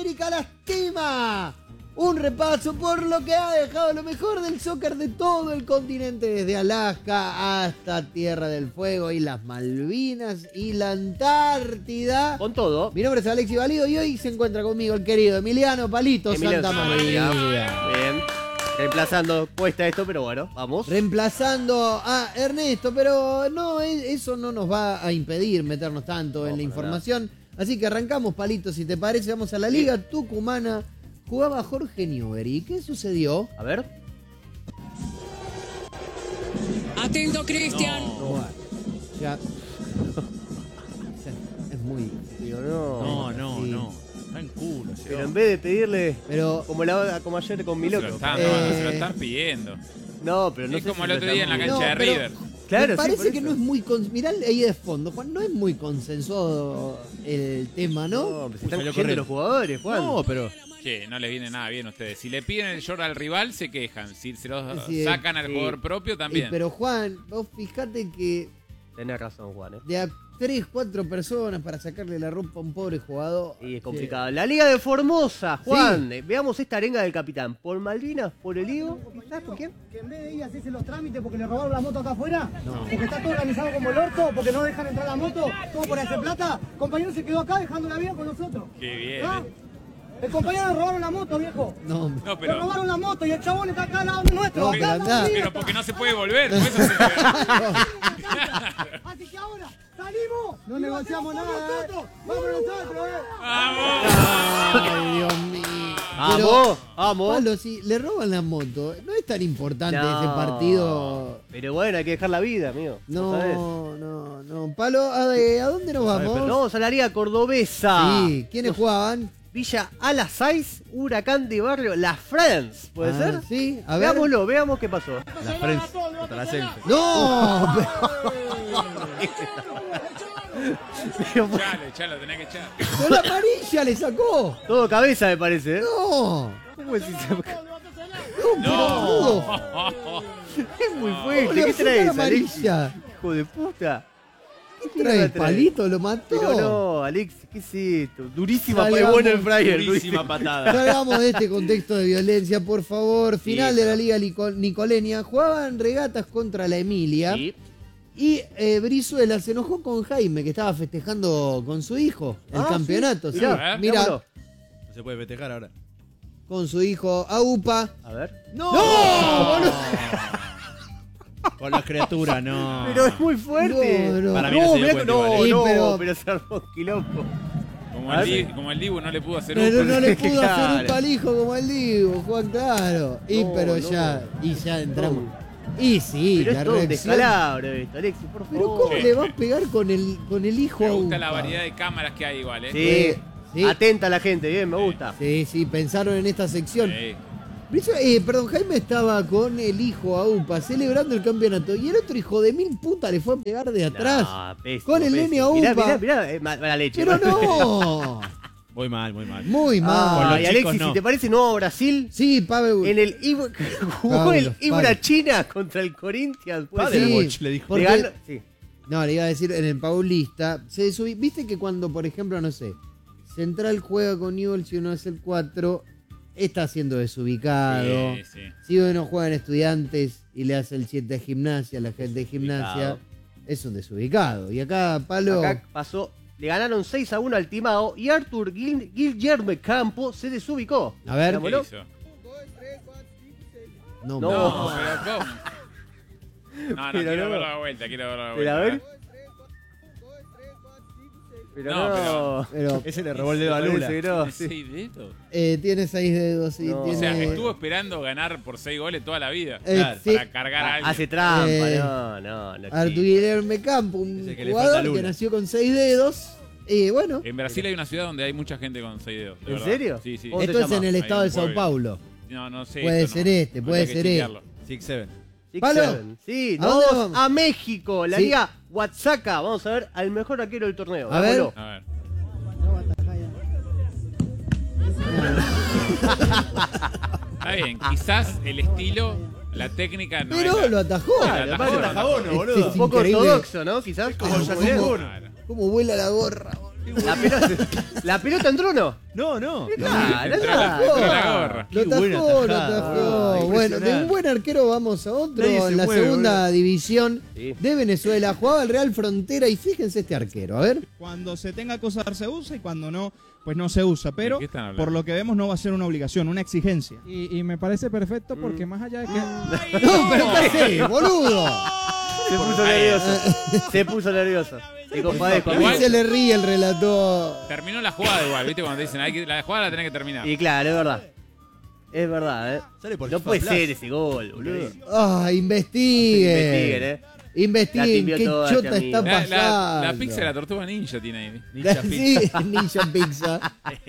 América lastima. Un repaso por lo que ha dejado lo mejor del soccer de todo el continente, desde Alaska hasta Tierra del Fuego y las Malvinas y la Antártida. Con todo. Mi nombre es Alexis Valido y hoy se encuentra conmigo el querido Emiliano Palito Santa María. Bien. Reemplazando, cuesta esto, pero bueno, vamos. Reemplazando a Ernesto, pero no, eso no nos va a impedir meternos tanto en la información. Así que arrancamos, Palito, si te parece. Vamos a la Liga Tucumana. Jugaba Jorge Newbery. ¿Qué sucedió? A ver. Atento, Cristian. No. Ya. Es muy... No. No. Está en culo. Pero en vez de pedirle, Pero... como ayer con mi Se loco. lo están pidiendo. No, pero no es sé como si el lo otro día en la están cancha de pero- River. Claro, me sí, parece por que eso. no es muy... Mirá ahí de fondo, Juan. No es muy consensuado el tema, ¿no? No, pero se están Salió yendo corriendo. los jugadores, Juan. No, pero... Che, no les viene nada bien a ustedes. Si le piden el short al rival, se quejan. Si se los Sí, sacan al sí. jugador propio, también. Pero Juan, vos fijate que Tenés razón, Juan. de a 3, 4 personas para sacarle la ropa a un pobre jugador. Sí, es complicado. La Liga de Formosa, Juan. Veamos esta arenga del capitán. ¿Por Malvinas? ¿Por el Higo? ¿Sabes por quién? Que en vez de ir a hacerse los trámites porque le robaron la moto acá afuera, No. porque está todo organizado como el orto, porque no dejan entrar la moto, todo por hacer plata, el compañero se quedó acá dejando la vida con nosotros. Qué bien. ¿Ah? El compañero le robaron la moto, viejo. No, No, Le pero... robaron la moto y el chabón está acá al lado nuestro. No, acá pero al lado andá. mío. Pero porque no se puede volver. Por eso se queda. Así que ahora salimos. No negociamos nada. Vamos nosotros, ¡Vamos! Ay, Dios mío. Vamos, vamos. Pablo, si le roban la moto, no es tan importante No. ese partido. Pero bueno, hay que dejar la vida, amigo. ¿Sabes? No. Pablo, ¿a dónde nos vamos? Pero vamos a la Liga Cordobesa. Sí, ¿quiénes jugaban? Villa Alasaiz, Huracán de Barrio, La France. ¿Puede Ah, ser? Sí, a ver. Veámoslo, veamos qué pasó. La Friends contra la Celta. No, Pero, Echalo, tenés que echar. pero la amarilla le sacó. todo cabeza, me parece. ¿eh? No, ¿Cómo es eso? no. Es muy ¿Cómo fuerte. le ¿Qué va a sacar traes, amarilla? Alex? Hijo de puta. ¿Qué trae? Palito lo mató. Pero no, Alex, ¿qué es esto? Durísima, Salgamos. bueno el Fryer. Durísima patada. Salgamos de este contexto de violencia, por favor. Final de la Liga Nicolenia. Jugaban regatas contra la Emilia. Sí. Y Brizuela se enojó con Jaime, que estaba festejando con su hijo el campeonato. Sí. Sí. Mirá, Mira, veámoslo. No se puede festejar ahora. con su hijo Aupa. A ver. ¡No! ¡Boludo! Con las criaturas, no. Pero es muy fuerte. No, no. Para mí no se dio mirá cuenta que- igual, Sí, no, pero- pero se armó quilombo. Como el Dibu no le pudo hacer Pero un no le pudo Claro. hacer un palijo como el Divo, Juan, claro. Y No, pero no. ya entramos. Y sí, Pero la es todo un reacción. descalabro esto, Alexis, por favor. Pero ¿cómo Sí. le va a pegar con el hijo Me a gusta la Aupa? variedad de cámaras que hay igual, Sí. Sí. Atenta a la gente, bien, me gusta. Sí, pensaron en esta sección. Sí. Perdón, Jaime estaba con el hijo Aupa celebrando el campeonato y el otro hijo de mil puta le fue a pegar de atrás. No, pésimo, Con el pésimo. nene Aupa. Mirá, mala leche. Pero no. Muy mal, muy mal. Muy mal. Ah, y los Alexis, chicos no. si te parece, no a Brasil. Sí, Pavel. En el jugó Pablo, el Ibra Pablo. China contra el Corinthians. puede Sí, ser. Boch, le dijo. porque- Le ganó- sí. No, le iba a decir en el Paulista. Viste que cuando, por ejemplo, no sé, Central juega con Newell's y uno es el 4, está siendo desubicado. Sí. Si uno juega en Estudiantes y le hace el 7 a Gimnasia, la gente de Gimnasia, Desubicado. es un desubicado. Y acá, Palo. Acá pasó, le ganaron 6-1 al Timao y Arthur Guillermo Campo se desubicó. A ver. ¿Qué Veámoslo. hizo? No, No. No, pero ¿cómo? No, Pero quiero no. ver la vuelta, quiero ver la Pero vuelta. a ver. Pero No, no. pero Ese le robó el dedo a Parece Lula. que no, ¿Tiene sí. 6 dedos? tiene 6 dedos y No. tiene. O sea, estuvo esperando ganar por 6 goles toda la vida. Sí. Para cargar a alguien. Hace trampa, Eh, no Artur existe. Guillermo Campo, un Ese que le falta jugador Lula. que nació con 6 dedos. Y bueno, En Brasil hay una ciudad donde hay mucha gente con 6 dedos. de ¿En verdad. serio? Sí, sí. ¿Cómo se esto es llama? en el estado Hay de un Sao pueblo. Paulo. No sé. Puede esto ser no. este, puede Habría que ser chequearlo. 6-7. Palo. 6-7. Sí, ¿A nos dónde vamos vamos? a México, la Sí. liga WhatsApp. Vamos a ver al mejor arquero del torneo. A ver. Vámonos. A ver. Está bien, quizás el estilo, la técnica no Pero es la- lo atajó. Claro, Aparte atajó, está atajó, Bono, Este boludo. es Un poco increíble. ortodoxo, ¿no? Quizás. Como Muy Jackie bien. Bono. Claro. Cómo vuela la gorra. ¿La pelota entró o no? No, no. Claro, Entró nada. la gorra. Lo Qué buena tajó, lo tajada. tajó. Ay, Bueno, de un impresionante. buen arquero vamos a otro. Nadie se En la mueve, segunda boludo. división Sí. de Venezuela jugaba el Real Frontera y fíjense este arquero, a ver. Cuando se tenga que usar se usa y cuando no, pues no se usa. Pero ¿De qué están hablando? por lo que vemos no va a ser una obligación, una exigencia. Y me parece perfecto porque más allá de que... No, pero ¿qué haces, boludo? Se puso nervioso. Se puso nervioso. Te compadezco, A amigo. mí se le ríe el relator. Terminó la jugada igual, ¿viste? Cuando te dicen, la jugada la tenés que terminar. Y claro, es verdad. Es verdad, Sale por No FIFA puede Plus. ser ese gol, boludo. Ah, investiguen. Investiguen, La Investiguen timbió qué toda chota este está amigo. pasando. La pizza de la tortuga ninja tiene ahí. Ninja Sí, Ninja Pizza.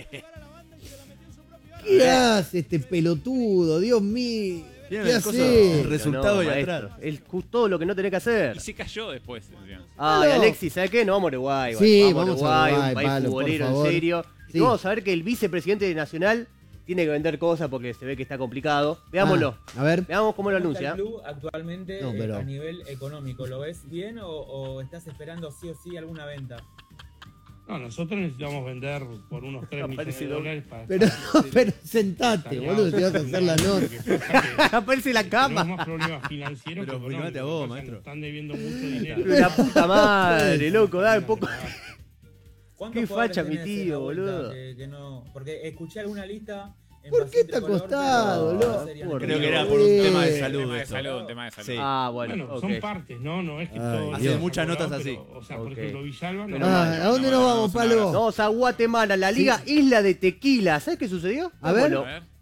¿Qué hace este pelotudo? Dios mío. Tiene ¿Qué la cosa- hace? el resultado ahí maestro. atrás. Todo lo que no tenés que hacer. Y se cayó después. encima. Ay, No. Alexis, ¿sabes qué? No, vamos a Uruguay. Sí, vamos a vamos a Uruguay, Uruguay, un país Palo, por futbolero en favor. serio. Sí. Y vamos a ver que el vicepresidente de Nacional tiene que vender cosas porque se ve que está complicado. Veámoslo. Ah, a ver. Veamos cómo lo ¿Cómo está anuncia. el club actualmente No, pero- a nivel económico? ¿Lo ves bien o estás esperando sí o sí alguna venta? No, nosotros necesitamos vender por unos 3 millones Aparece de dólares para... Pero sentate, boludo, te vas a hacer la nota. Aparece la cama. Tenemos más problemas financieros Pero que filmate a vos, económicos. maestro. Nos están debiendo mucho dinero. Pero la puta madre, loco, da un poco. ¿Cuántos Qué jugadores facha mi tenés en la tío, vuelta boludo. que no, porque escuché alguna lista. en ¿Por qué Pasión está Tricolor, acostado, pero loco? sería Por Creo que Dios. era por un tema de Sí. salud. Tema de esto. salud, un tema de salud. Sí. Ah, bueno, Bueno, ok. son partes, ¿no? Es que Ay, todo... Dios. Hace muchas notas pero, así. o sea, por Ok. ejemplo, Villalba no... Pero Ah, ¿a dónde nos vamos, Palo? Vamos a Guatemala, la Liga Isla de Tequila. ¿Sabes qué sucedió? A ver. Vámonos. A ver.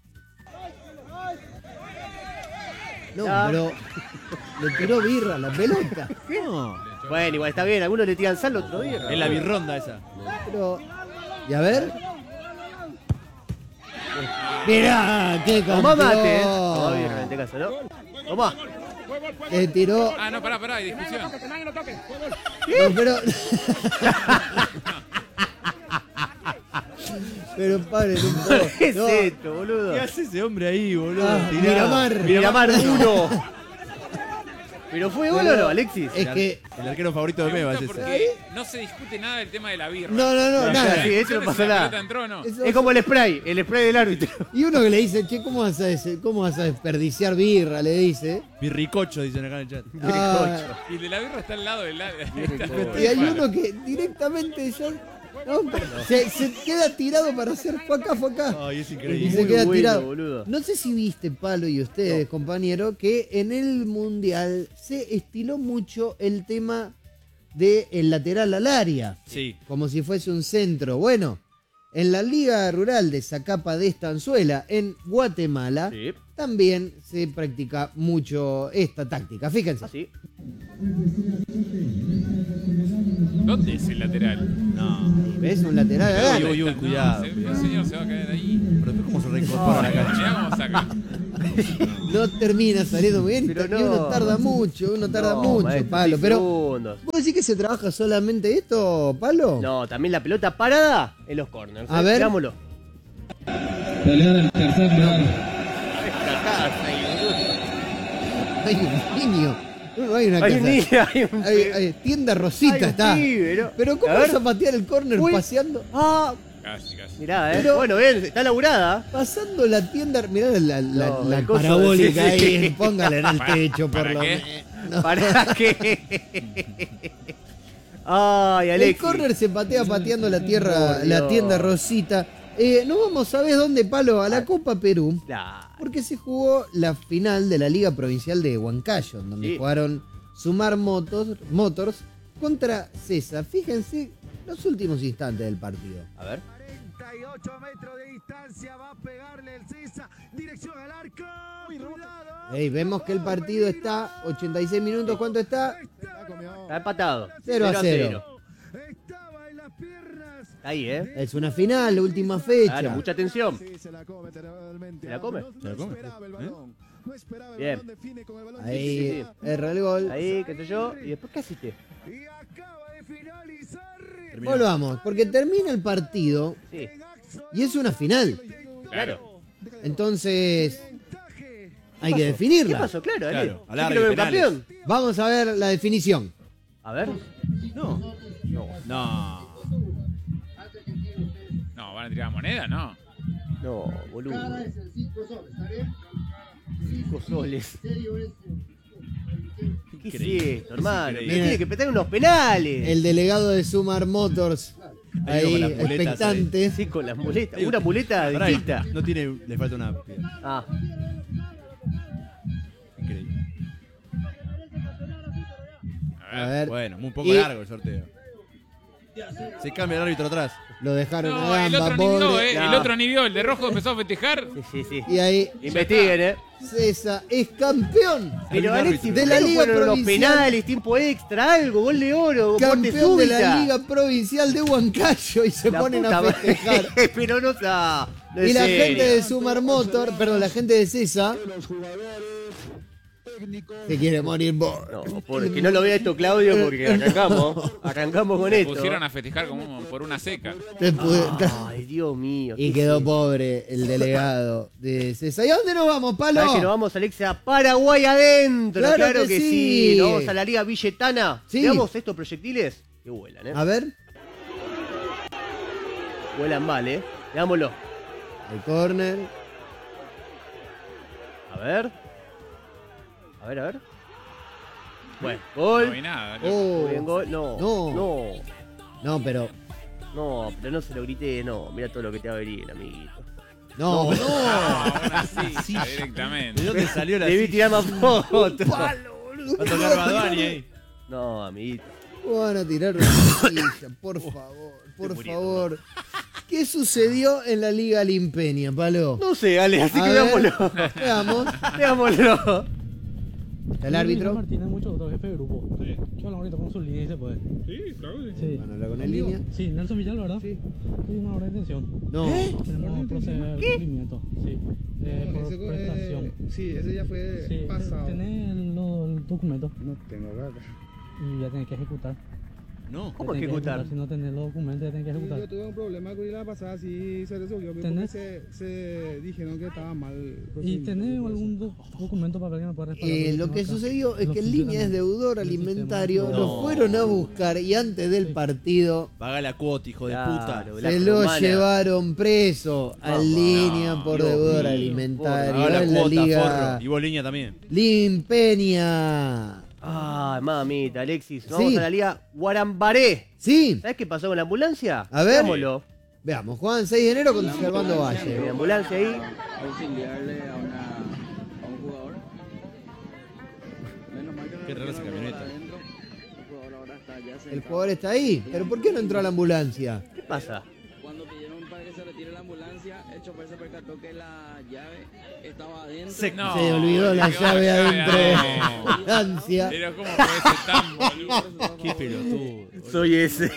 No, Ah. pero le tiró birra a la pelota. No, Bueno, igual está bien. Algunos le tiran sal, otro día. es la birronda esa. Pero. Y a ver. Mirá, qué Tomá mate, ¿eh? campeón. Tomá birra en este caso, ¿no? Tomá. Le tiró. Ah, no, pará, hay discusión. No, pero. Pero paren un poco. ¿Qué es No, esto, boludo? ¿Qué hace ese hombre ahí, boludo? Ah, Tirá. Miramar. Miramar 1. ¿Pero fue gol o no, Alexis? Es que. El arquero favorito de Meva es Pregunto ese. porque no se discute nada del tema de la birra. No, nada. Sí, eso no pasó Si la nada. pelota entró o no. Eso- Es como el spray del árbitro. Y uno que le dice, che, ¿cómo vas a desperdiciar birra? Le dice. Birricocho, dicen acá en el chat. Ah, Y el de la birra está al lado del lado. y hay uno que directamente ya. No, se queda tirado para hacer fue acá. Ay, es Y increíble. se Muy queda bueno, tirado. boludo. No sé si viste, Palo, y ustedes, compañero, que en el Mundial se estiló mucho el tema del lateral al área, Sí. como si fuese un centro. Bueno, en la Liga Rural de Zacapa de Estanzuela, en Guatemala, Sí. también se practica mucho esta táctica. Fíjense. Así. ¿Dónde es el lateral? No. ¿Ves? Un lateral al área. Uy, cuidado, El cuidado. señor se va a caer ahí. Pero después cómo se reincorpora a la cancha. Mirá cómo saca. No termina saliendo muy bien Pero y no. uno tarda mucho, maestro, Palo. 10 Pero, segundos. ¿vos decís que se trabaja solamente esto, Palo? No, también la pelota parada en los corners. A ver. Veámoslo. Hay un niño. No hay una Hay un casa. niño, hay un Hay tienda Rosita Hay un está. pibe, ¿no? Pero ¿cómo A ver. vas a patear el córner Uy. paseando? Ah, Casi. mirá, Pero- Bueno, bien, está laburada. Pasando la tienda, mirá la No, la el coso, parabólica sí, sí. ahí, póngala en el techo por ¿Para lo qué? menos. ¿Para qué? Ay, El Alexis. córner se patea pateando la Por la Dios. tienda Rosita. Nos vamos, ¿sabés dónde, Palo? A la Copa Perú. Nah. Porque se jugó la final de la Liga Provincial de Huancayo, donde Sí. jugaron Sumar Motors contra César. Fíjense los últimos instantes del partido. A ver. 48 metros de distancia, va a pegarle el César, dirección al arco. Cuidado. Ey, vemos que el partido está 86 minutos. ¿Cuánto está? Está empatado. 0-0. Estaba en las piernas. Ahí, Es una final, última fecha. Claro, mucha atención. Sí, se la come literalmente. ¿Se la come? No, ¿Se la come? esperaba el balón. No esperaba el Bien. balón, define con el balón. Ahí erra el gol. Ahí, qué sé yo. ¿Y después qué hiciste? Y acaba de finalizar. Volvamos, porque termina el partido Sí. y es una final. Claro. Entonces hay que ¿Qué definirla. pasó? Claro, Ale. Claro, Yo alargue, quiero ver un penales. campeón. Vamos a ver la definición. A ver. No. No. No, van a tirar moneda, ¿no? No, boludo. 5 soles. ¿Qué es esto, hermano? Me tiene que petar unos penales. El delegado de Sumar Motors, ahí, con las muletas, expectante. Sí, con las muletas. Una muleta distinta. No tiene, le falta una. Ah, Increíble. A ver, Bueno, un poco Y- largo el sorteo. Se cambia el árbitro atrás. lo dejaron No, a el gamba, otro ni vio, pobre. No. El otro ni vio. El de rojo empezó a festejar. sí. Y ahí Investiguen, César es campeón. Pero Alexis, de la ¿por qué no Liga fueron los Provincial. penales, tiempo extra, algo, gol de oro, muerte Campeón de la súbita? Liga Provincial de Huancayo y se La ponen puta a madre. festejar. Pero no está. No Y es la serio. gente de Sumar Motor, perdón, la gente de César, se quiere morir vos. No, porque no lo vea esto, Claudio, porque arrancamos con Se esto. pusieron a festejar como por una seca. Ay, Dios mío. Y ¿qué quedó es pobre el delegado de César. ¿Y a dónde nos vamos, esto? ¿Sabés que nos Palo? vamos, Alexia? Paraguay adentro, Claro claro, que que sí. sí. Nos vamos a la Liga Villetana. Sí. Veamos estos proyectiles que vuelan, A ver, Vuelan mal, Veámoslo. el córner. A ver. Bueno, No gol. vi nada. loco. Oh, Muy bien, gol. No. no, pero No, pero no se lo grité, no. Mira todo lo que te va a venir, amiguito. no. Ahora sí, directamente. ¿De dónde salió la Debí silla? tirar más fotos. Va a tocar Badani ahí. No, amiguito. Van a tirar una silla, por favor. ¿Qué sucedió en la Liga Limpeña, Palo? No sé, Ale, así A que ver, veámoslo. Veamos. Veámoslo. Está el árbitro. Martínez, mucho otro jefe de grupo. Sí. ¿Qué hablan ahorita con su línea y se puede? Sí, claro que sí. Sí. Van a hablar con el línea. Sí, Nelson Vidal, ¿verdad? Sí. Hay una hora de detención. No. Tenemos que proceder al cumplimiento. Sí. Por prestación. Sí, ese ya fue Sí. pasado. ¿Tenés el documento? No tengo acá. Y ya tenés que ejecutar. No. ¿Cómo Ya tenés que ejecutar? Si no tenés los documentos, ya tenés que ejecutar. Yo tuve un problema con la pasada, sí se resolvió. Porque ¿Tenés? se dijeron que estaba mal. ¿Y tenés algún documento para ver que me pueda respaldar? Lo que Acá. sucedió es Los que en línea es funcionamientos deudor del alimentario. sistema. Lo No. fueron a buscar y antes del partido Paga la cuota, hijo de Claro, puta. la se lo romana. llevaron preso a línea por Dios deudor mío, alimentario. Paga la en la cuota, Liga forro. Y vos línea también. Limpeña. Ay, mamita, Alexis. Nos Sí. vamos a la Liga Guarambaré. Sí, ¿Sabés qué pasó con la ambulancia? A ver. Veámoslo. veamos, juegan 6 de enero con Servando La Valle. ambulancia ahí. Auxiliarle a un jugador. Menos mal que no Qué rara esa metieron el camioneta. jugador adentro. El jugador ahora está ya El sentado. jugador está ahí, pero ¿por qué no entró a la ambulancia? ¿Qué pasa? Cuando pidieron para que se retire la ambulancia, el chofer se percató que la llave estaba adentro. No, Se olvidó la quedó llave adentro de la adentro. ambulancia. Pero ¿cómo puede ser tan boludo? Qué pelotudo. Soy ese.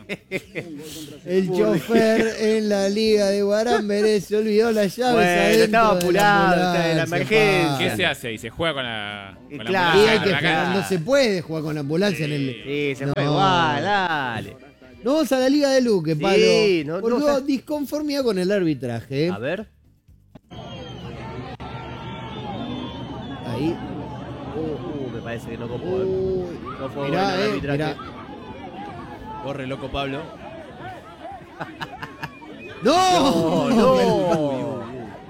El chofer en la Liga de Guaramberé se olvidó la llave Bueno, adentro estaba de apurado, la está en la ambulancia, emergencia. ¿Qué se hace ahí? ¿Se juega con la Claro. Y ambulancia hay en que la esperar, calle? no se puede jugar con la ambulancia en el. Sí, se No. fue igual, dale. No vamos a la Liga de Luque, Sí, Pablo. no, porque no, hubo o sea- disconformidad con el arbitraje. A ver. Ahí. Me parece que no copó. Uy, No fue mirá, bueno el arbitraje. mirá. Corre, loco Pablo. ¡No! No.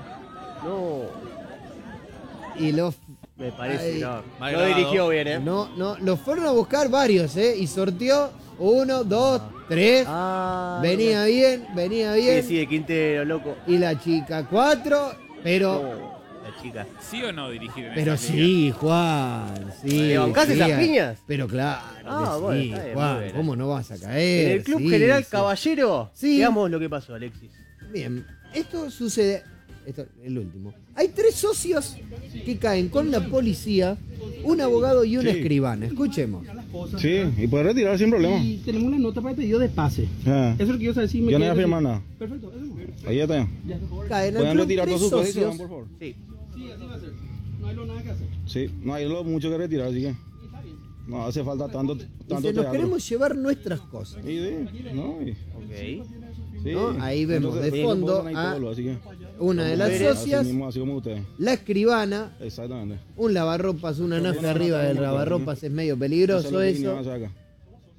Y los. Me parece Ay. que no. Mal No grabado. dirigió bien, No, los fueron a buscar varios, Y sorteó 1, 2, 3. Ah, Venía bien, venía bien. Sí, de Quintero, loco. Y la chica 4, pero. No, la chica. ¿Sí o no dirigir en Pero esa sí, Juan. Sí. ¿Le bancás esas sí, piñas? Pero claro. Ah, que bueno, sí, está bien, muy Juan. bien. ¿Cómo no vas a caer? En el Club Sí, General sí. Caballero, Sí. veamos lo que pasó, Alexis. Bien, esto sucede. Esto es el último. Hay 3 socios que caen con la policía, un abogado y un escribana. Escuchemos. Sí, y puede retirar sin problema. Y tenemos una nota para el pedido de pase. Ah, Eso es lo que yo sé si me yo no voy a quiere firmar decir. nada. Perfecto, eso. Ahí ya está. Caen al Pueden club retirar 3 todas sus cosas y se van, socios. por favor. Sí. Sí, así va a ser. No hay nada que hacer. Sí, no hay lo mucho que retirar, así que no hace falta tanto Dice, teatro. nos queremos llevar nuestras cosas. Sí, no, Ok. sí. ¿No? Ahí vemos Entonces, de no fondo ponen ahí a todo lo, así que, una de las mujeres. así socias, mismo, así como ustedes. la escribana, Exactamente. un lavarropas, una nafta arriba del lavarropas, es medio peligroso Eso es lo que eso. vinimos acá.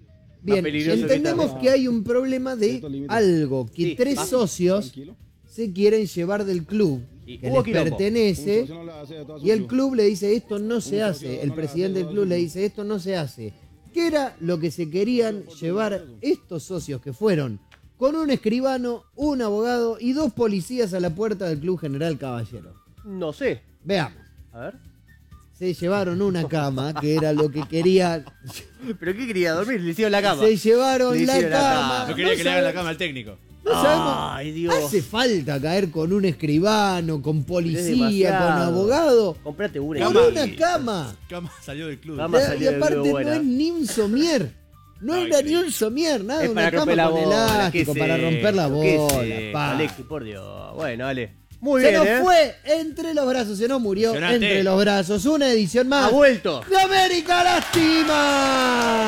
Bien, peligroso entendemos está. que hay un problema de algo que Sí, 3 va. socios se quieren llevar del club Y que hubo les quilombo. pertenece y el club le dice esto no se hace, el presidente del club le dice esto no se hace. ¿Qué era lo que se querían llevar estos socios que fueron con un escribano, un abogado y 2 policías a la puerta del Club General Caballero? No sé. Veamos. A ver. Se llevaron una cama, que era lo que querían. ¿Pero qué quería? ¿Dormir? Le hicieron la cama. Se llevaron Le la hicieron la cama. No quería que le hagan la cama al técnico. No sabemos. Ay, Dios. ¿Hace falta caer con un escribano, con Es policía, demasiado. con abogado? Comprate una. Por una cama. Cama salió del club. Cama Y salió del aparte club, no buena. es ni un somier. No Ay, era qué ni un somier, nada. Es Una para cama romper la con bola. elástico, ¿qué para sé? romper la ¿Qué bola. sé? pa. Alexis, por Dios. Bueno, Ale. Muy Se bien, nos ¿eh? fue entre los brazos, se nos murió Impresionante. entre los brazos. Una edición más Ha vuelto. de América Lastima.